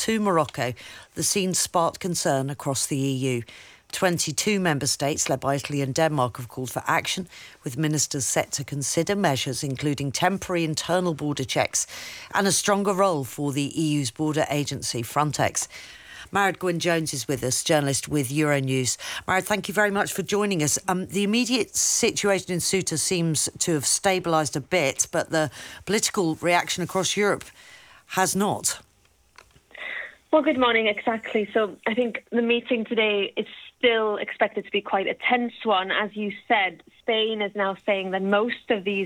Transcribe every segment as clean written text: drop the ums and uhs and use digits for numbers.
to Morocco, the scene sparked concern across the EU. 22 member states, led by Italy and Denmark, have called for action, with ministers set to consider measures including temporary internal border checks and a stronger role for the EU's border agency, Frontex. Mairead Gwynne-Jones is with us, journalist with Euronews. Mairead, thank you very much for joining us. The immediate situation in Ceuta seems to have stabilised a bit, but the political reaction across Europe has not. Well, good morning, exactly. So I think the meeting today is still expected to be quite a tense one. As you said, Spain is now saying that most of these,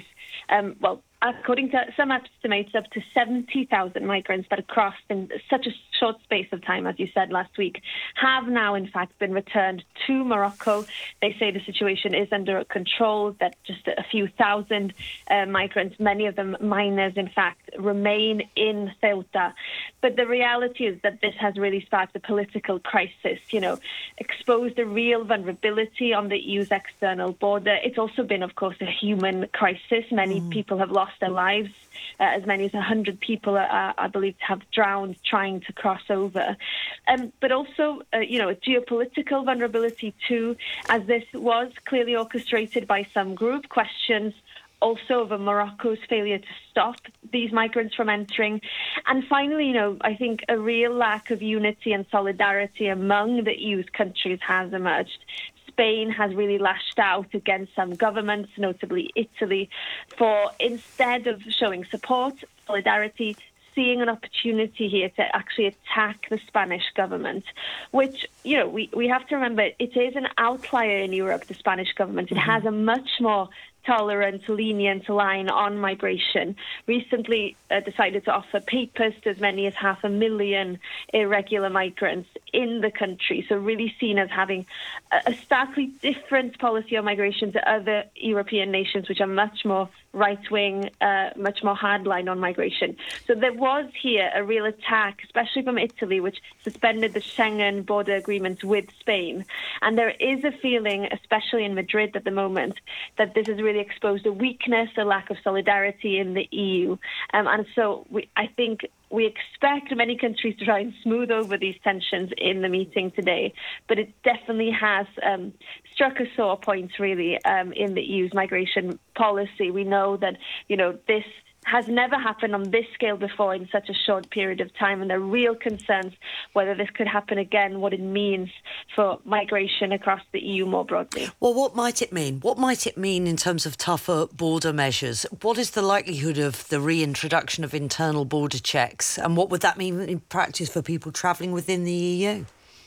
according to some estimates, up to 70,000 migrants that have crossed in such a short space of time, as you said last week, have now in fact been returned to Morocco. They say the situation is under control, that just a few thousand migrants, many of them minors in fact, remain in Ceuta. But the reality is that this has really sparked a political crisis, exposed a real vulnerability on the EU's external border. It's also been, of course, a human crisis. Many people have lost their lives. As many as 100 people are believed to have drowned trying to cross over. But also, a geopolitical vulnerability too, as this was clearly orchestrated by some group. Questions also over Morocco's failure to stop these migrants from entering. And finally, I think a real lack of unity and solidarity among the EU's countries has emerged. Spain has really lashed out against some governments, notably Italy, for instead of showing support, solidarity, seeing an opportunity here to actually attack the Spanish government, which, we have to remember, it is an outlier in Europe, the Spanish government. It has a much more tolerant, lenient line on migration. Recently decided to offer papers to as many as 500,000 irregular migrants in the country. So really seen as having a starkly different policy on migration to other European nations, which are much more right-wing, much more hardline on migration. So there was here a real attack, especially from Italy, which suspended the Schengen border agreement with Spain. And there is a feeling, especially in Madrid at the moment, that this has really exposed a weakness, a lack of solidarity in the EU. And so I think we expect many countries to try and smooth over these tensions in the meeting today, but it definitely has struck a sore point, really, in the EU's migration policy. We know that, this has never happened on this scale before in such a short period of time, and there are real concerns whether this could happen again, what it means for migration across the EU more broadly. Well, what might it mean? What might it mean in terms of tougher border measures? What is the likelihood of the reintroduction of internal border checks, and what would that mean in practice for people travelling within the EU?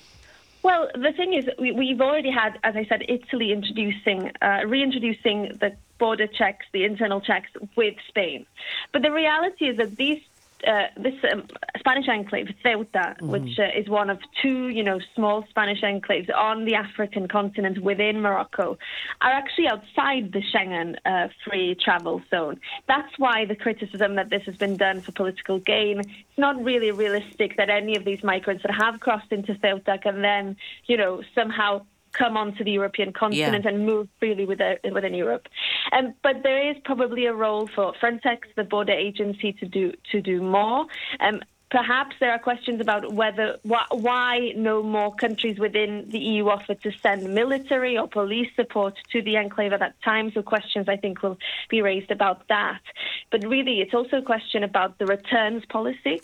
Well, the thing is, we've already had, as I said, Italy reintroducing the border checks, the internal checks with Spain. But the reality is that this Spanish enclave, Ceuta, which is one of two, small Spanish enclaves on the African continent within Morocco, are actually outside the Schengen free travel zone. That's why the criticism that this has been done for political gain, it's not really realistic that any of these migrants that have crossed into Ceuta can then, somehow come onto the European continent and move freely within Europe. But there is probably a role for Frontex, the border agency, to do more. Perhaps there are questions about why no more countries within the EU offered to send military or police support to the enclave at that time. So questions, I think, will be raised about that. But really, it's also a question about the returns policy,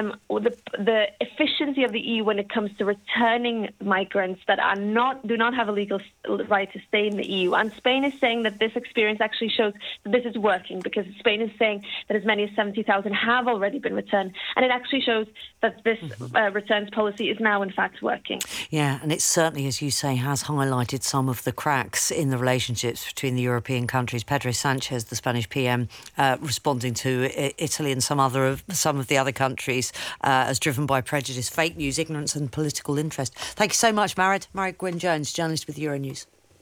the efficiency of the EU when it comes to returning migrants that do not have a legal right to stay in the EU. And Spain is saying that this experience actually shows that this is working, because Spain is saying that as many as 70,000 have already been returned, and it actually shows that this returns policy is now in fact working. Yeah, and it certainly, as you say, has highlighted some of the cracks in the relationships between the European countries. Pedro Sanchez, the Spanish PM, responding to Italy and some of the other countries as driven by prejudice, fake news, ignorance and political interest. Thank you so much, Mairead Gwynne-Jones, journalist with Euronews.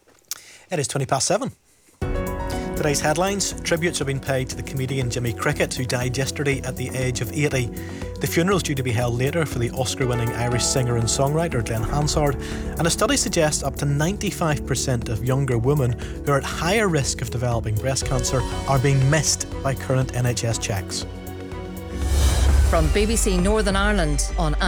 It is 7:20. Today's headlines. Tributes have been paid to the comedian Jimmy Cricket, who died yesterday at the age of 80. The funeral is due to be held later for the Oscar-winning Irish singer and songwriter Glenn Hansard, and a study suggests up to 95% of younger women who are at higher risk of developing breast cancer are being missed by current NHS checks. From BBC Northern Ireland on